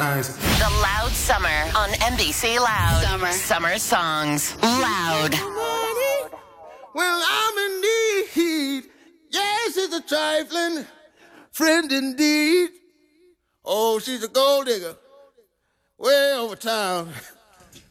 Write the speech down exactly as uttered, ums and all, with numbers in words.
eyes. The Loud Summer on N B C Loud. Summer. Summer songs. Loud. Well, I'm in need. Yes, it's a trifling friend indeed. Oh, she's a gold digger way over town.